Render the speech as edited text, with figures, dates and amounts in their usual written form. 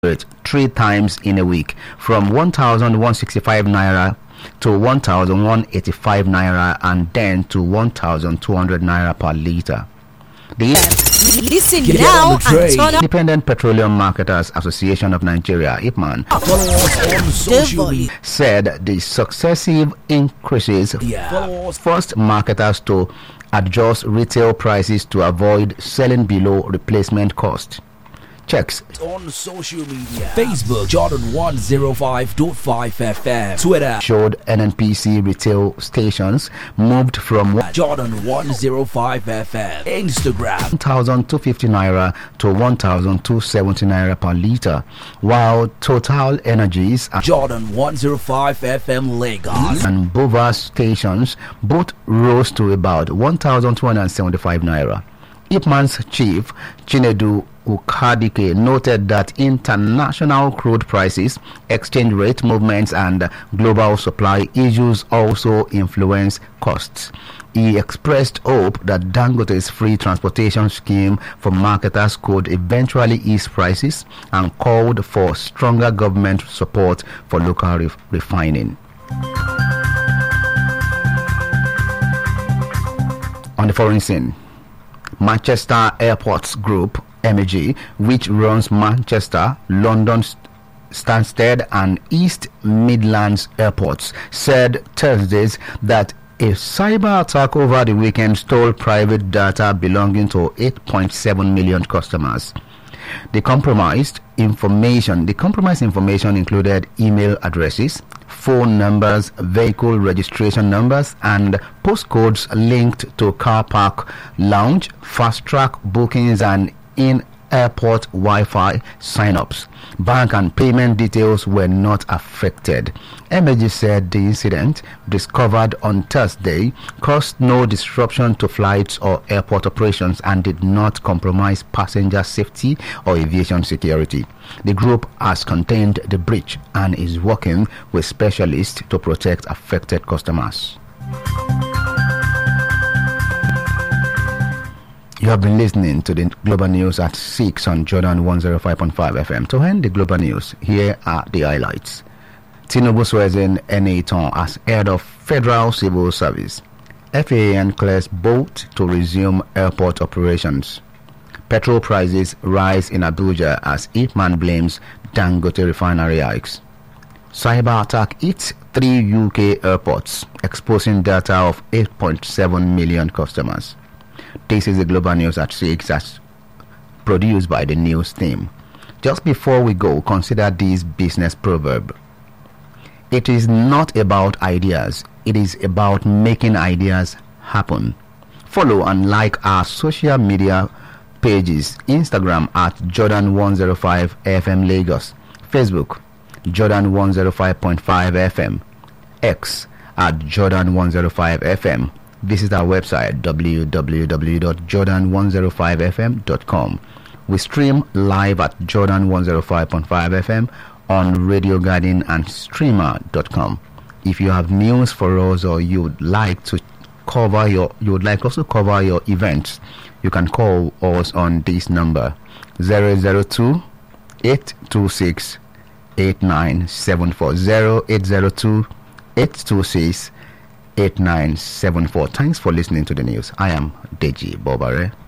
rate 3 times in a week, from 1,165 naira to 1,185 naira and then to 1,200 naira per litre. Listen now and turn up. Independent Petroleum Marketers Association of Nigeria, IPMAN, said the successive increases forced marketers to adjust retail prices to avoid selling below replacement cost. Checks on social media: Facebook Jordan 105.5 FM, Twitter showed NNPC retail stations moved from Jordan 105 FM, Instagram 1,250 naira to 1,270 naira per litre, while Total Energies and Jordan 105 FM Lagos and Bova stations both rose to about 1,275 naira. IPMAN's chief Chinedu Ukadike noted that international crude prices, exchange rate movements and global supply issues also influence costs. He expressed hope that Dangote's free transportation scheme for marketers could eventually ease prices and called for stronger government support for local refining. On the foreign scene, Manchester Airports Group, MEG, which runs Manchester, London, Stansted and East Midlands airports, said Thursday that a cyber attack over the weekend stole private data belonging to 8.7 million customers. The compromised information included email addresses, phone numbers, vehicle registration numbers, and postcodes linked to car park, lounge, fast track bookings, and in-airport Wi-Fi sign-ups. Bank and payment details were not affected. MEG said the incident, discovered on Thursday, caused no disruption to flights or airport operations and did not compromise passenger safety or aviation security. The group has contained the breach and is working with specialists to protect affected customers. You have been listening to the Global News at 6 on Jordan 105.5 FM. To end the Global News, here are the highlights. Tinubu swears in Eniton as head of Federal Civil Service. FAN clears boat to resume airport operations. Petrol prices rise in Abuja as IPMAN blames Dangote refinery hikes. Cyber attack hits 3 UK airports, exposing data of 8.7 million customers. This is the Global News at 6 as produced by the news team. Just before we go, consider this business proverb. It is not about ideas, it is about making ideas happen. Follow and like our social media pages: Instagram at Jordan 105 FM Lagos, Facebook Jordan 105.5 FM, X at Jordan 105 FM. Visit our website www.jordan105fm.com. We stream live at Jordan 105.5 FM on Radio Garden and streamer.com. If you have news for us or you would like to cover your events, you can call us on this number 002 826 8974 0802 826 8974. Thanks for listening to the news. I am Deji Bobare.